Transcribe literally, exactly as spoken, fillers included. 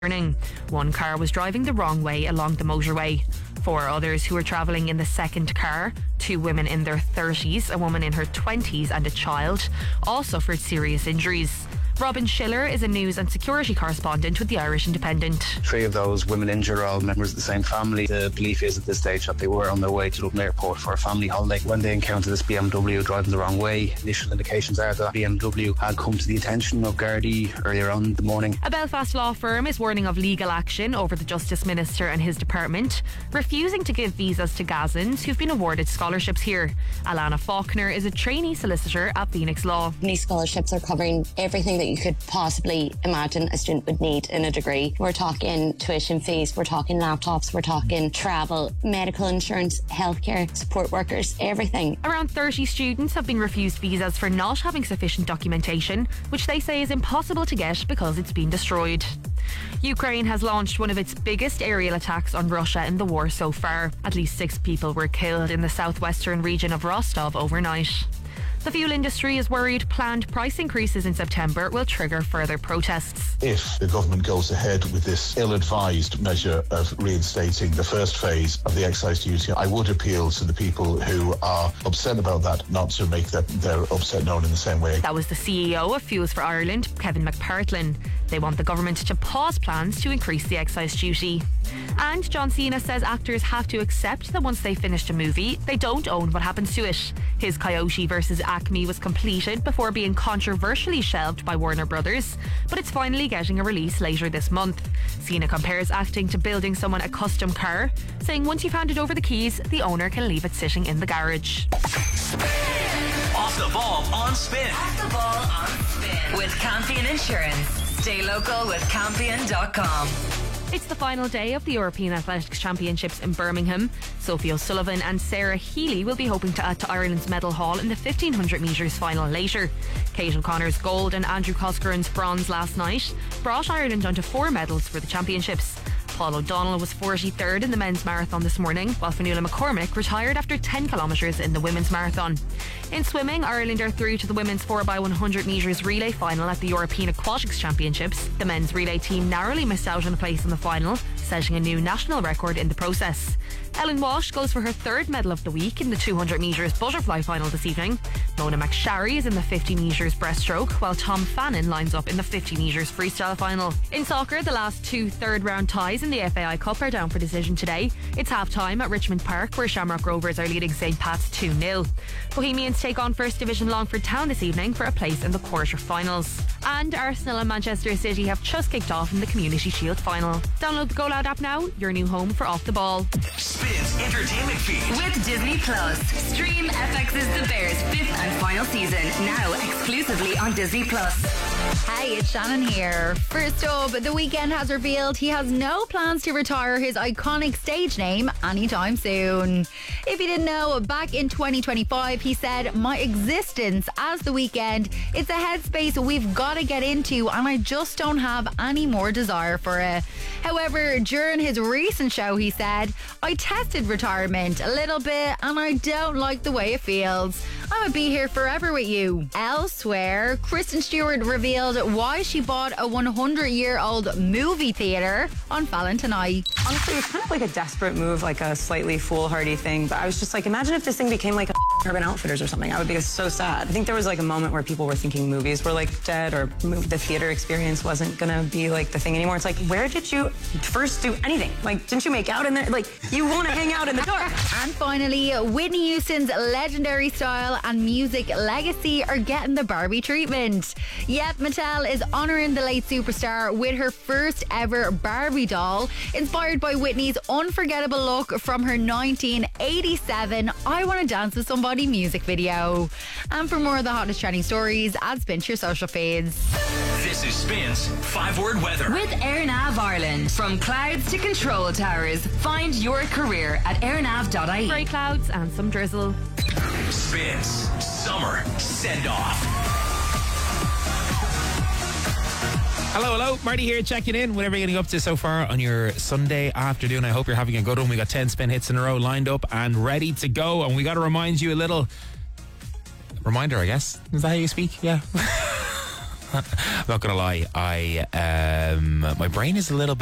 morning. One car was driving the wrong way along the motorway. Four others who were travelling in the second car, two women in their thirties, a woman in her twenties and a child, all suffered serious injuries. Robin Schiller is a news and security correspondent with the Irish Independent. Three of those women injured are all members of the same family. The belief is at this stage that they were on their way to Dublin Airport for a family holiday when they encountered this B M W driving the wrong way. Initial indications are that B M W had come to the attention of Gardaí earlier on in the morning. A Belfast law firm is warning of legal action over the Justice Minister and his department refusing to give visas to Gazans who've been awarded scholarships here. Alana Faulkner is a trainee solicitor at Phoenix Law. These scholarships are covering everything that you could possibly imagine a student would need in a degree. We're talking tuition fees, we're talking laptops, we're talking travel, medical insurance, healthcare, support workers, everything. Around thirty students have been refused visas for not having sufficient documentation, which they say is impossible to get because it's been destroyed. Ukraine has launched one of its biggest aerial attacks on Russia in the war so far. At least six people were killed in the southwestern region of Rostov overnight. The fuel industry is worried planned price increases in September will trigger further protests. If the government goes ahead with this ill-advised measure of reinstating the first phase of the excise duty, I would appeal to the people who are upset about that not to make that, their upset known in the same way. That was the C E O of Fuels for Ireland, Kevin McPartlin. They want the government to pause plans to increase the excise duty. And John Cena says actors have to accept that once they finished a movie, they don't own what happens to it. His Coyote versus Acme was completed before being controversially shelved by Warner Brothers, but it's finally getting a release later this month. Cena compares acting to building someone a custom car, saying once you've handed over the keys, the owner can leave it sitting in the garage. Off the ball on Spin. Off the ball on Spin. With Campion Insurance. Stay local with Campion dot com. It's the final day of the European Athletics Championships in Birmingham. Sophie O'Sullivan and Sarah Healy will be hoping to add to Ireland's medal haul in the fifteen hundred metres final later. Kate O'Connor's gold and Andrew Coscoran's bronze last night brought Ireland onto four medals for the championships. Paul O'Donnell was forty-third in the men's marathon this morning, while Fionnuala McCormick retired after ten kilometres in the women's marathon. In swimming, Ireland are through to the women's four by one hundred metres relay final at the European Aquatics Championships. The men's relay team narrowly missed out on a place in the final, setting a new national record in the process. Ellen Walsh goes for her third medal of the week in the two hundred metres butterfly final this evening. Mona McSharry is in the fifty metres breaststroke, while Tom Fannin lines up in the fifty metres freestyle final. In soccer, the last two third round ties in the F A I Cup are down for decision today. It's half time at Richmond Park, where Shamrock Rovers are leading St Pat's two nil. Bohemians take on First Division Longford Town this evening for a place in the quarter-finals. And Arsenal and Manchester City have just kicked off in the Community Shield final. Download the Go Loud app now, your new home for Off the Ball. Spin's entertainment feed. With Disney Plus. Stream F X's The Bears fifth and final season, now exclusively on Disney Plus. Hey, it's Shannon here. First up, The Weeknd has revealed he has no plans to retire his iconic stage name anytime soon. If you didn't know, back in twenty twenty-five, he said, "My existence as The Weeknd, it's a headspace we've got to get into and I just don't have any more desire for it." However, during his recent show, he said, "I tested retirement a little bit and I don't like the way it feels. I would be here forever with you." Elsewhere, Kristen Stewart revealed why she bought a one hundred year old movie theatre on Valentine night. Honestly, it's kind of like a desperate move, like a slightly foolhardy thing. But I was just like, imagine if this thing became like a Urban Outfitters or something. I would be so sad. I think there was like a moment where people were thinking movies were like dead, or the theater experience wasn't gonna be like the thing anymore. It's like, where did you first do anything? Like, didn't you make out in there? Like, you want to hang out in the dark. And finally, Whitney Houston's legendary style and music legacy are getting the Barbie treatment. Yep, Mattel is honouring the late superstar with her first ever Barbie doll, inspired by Whitney's unforgettable look from her nineteen eighty-seven I Wanna Dance With Somebody music video. And for more of the hottest trending stories, add Spin to your social feeds. This is Spin's five-word weather. With AirNav Ireland. From clouds to control towers, find your career at airnav dot I E. Grey clouds and some drizzle. Spin's summer send-off. Hello, hello. Marty here, checking in. Whatever you're getting up to so far on your Sunday afternoon, I hope you're having a good one. We got ten spin hits in a row lined up and ready to go. And we got to remind you a little reminder, I guess. Is that how you speak? Yeah. I'm not going to lie. I um, my brain is a little bit